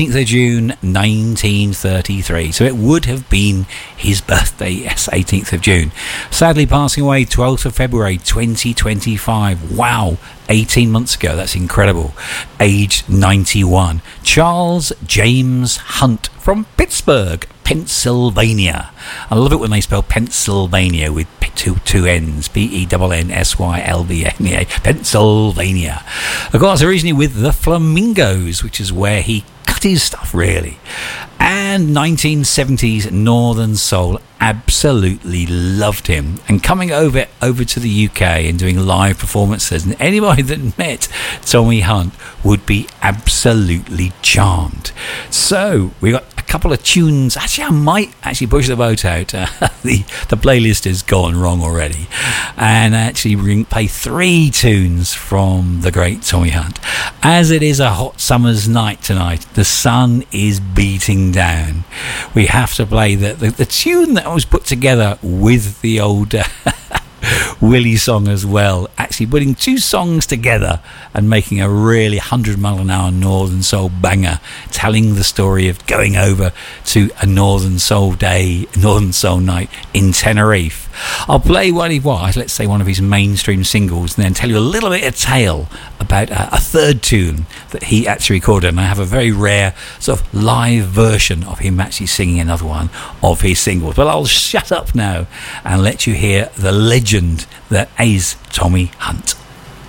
18th of June 1933. So it would have been his birthday, yes, 18th of June. Sadly passing away 12th of February 2025. Wow, 18 months ago. That's incredible. Aged 91. Charles James Hunt from Pittsburgh, Pennsylvania. I love it when they spell Pennsylvania with two N's, Pennsylvania, Pennsylvania. Of course, originally with the Flamingos, which is where he cut his stuff, really. And 1970s Northern Soul, absolutely loved him. And coming over to the UK and doing live performances, and anybody that met Tommy Hunt would be absolutely charmed. So we got a couple of tunes. Actually, I might push the vote out. The playlist has gone wrong already, and actually play 3 tunes from the great Tommy Hunt. As it is a hot summer's night tonight, the sun is beating down. We have to play the tune that was put together with the old Willie song as well, actually putting 2 songs together and making a really 100-mile-an-hour Northern Soul banger, telling the story of going over to a Northern Soul day, Northern Soul night in Tenerife. I'll play one of his mainstream singles, and then tell you a little bit of tale about a third tune that he actually recorded. And I have a very rare sort of live version of him actually singing another one of his singles. But I'll shut up now and let you hear the legend that is Tommy Hunt.